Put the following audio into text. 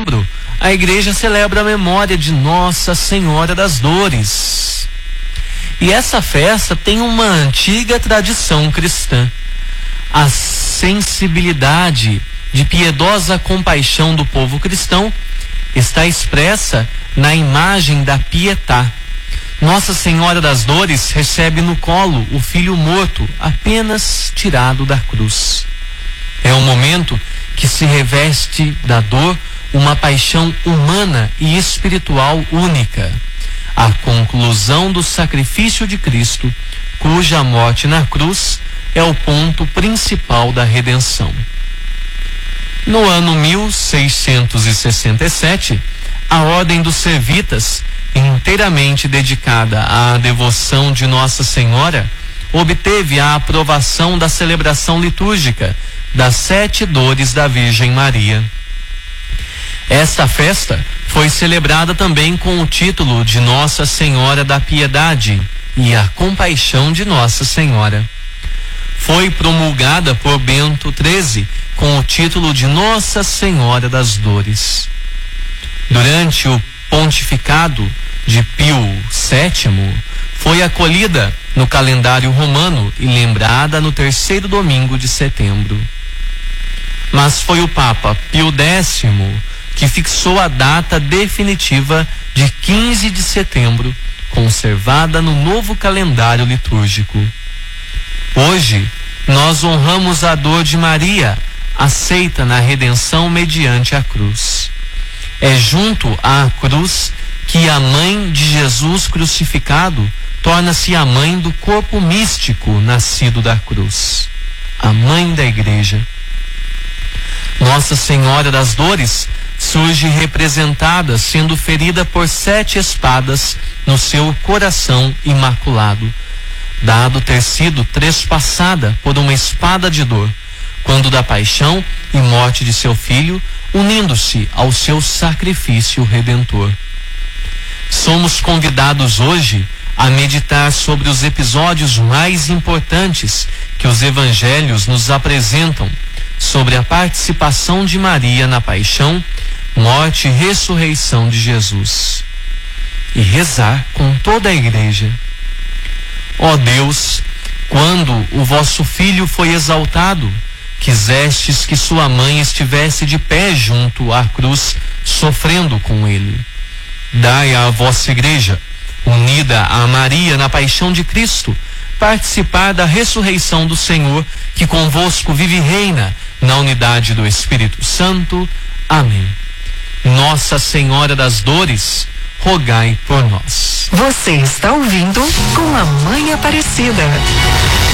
setembro, a igreja celebra a memória de Nossa Senhora das Dores. E essa festa tem uma antiga tradição cristã. A sensibilidade de piedosa compaixão do povo cristão está expressa na imagem da Pietá. Nossa Senhora das Dores recebe no colo o filho morto, apenas tirado da cruz. É um momento que se reveste da dor uma paixão humana e espiritual única. A conclusão do sacrifício de Cristo, cuja morte na cruz é o ponto principal da redenção. No ano 1667, a Ordem dos Servitas, inteiramente dedicada à devoção de Nossa Senhora, obteve a aprovação da celebração litúrgica das 7 Dores da Virgem Maria. Esta festa foi celebrada também com o título de Nossa Senhora da Piedade e a Compaixão de Nossa Senhora. Foi promulgada por Bento XIII com o título de Nossa Senhora das Dores. Durante o pontificado de Pio VII, foi acolhida no calendário romano e lembrada no 3º domingo de setembro. Mas foi o Papa Pio X que fixou a data definitiva de 15 de setembro, conservada no novo calendário litúrgico. Hoje, nós honramos a dor de Maria, aceita na redenção mediante a cruz. É junto à cruz que a mãe de Jesus crucificado torna-se a mãe do corpo místico nascido da cruz, a mãe da igreja. Nossa Senhora das Dores surge representada sendo ferida por 7 espadas no seu coração imaculado, dado ter sido trespassada por uma espada de dor, quando da paixão e morte de seu filho, unindo-se ao seu sacrifício redentor. Somos convidados hoje a meditar sobre os episódios mais importantes que os evangelhos nos apresentam sobre a participação de Maria na paixão, morte e ressurreição de Jesus. E rezar com toda a igreja. Ó Deus, quando o vosso Filho foi exaltado, quisestes que sua mãe estivesse de pé junto à cruz, sofrendo com ele. Dai à vossa igreja, unida a Maria na paixão de Cristo, participar da ressurreição do Senhor, que convosco vive e reina na unidade do Espírito Santo. Amém. Nossa Senhora das Dores, rogai por nós. Você está ouvindo Com a Mãe Aparecida.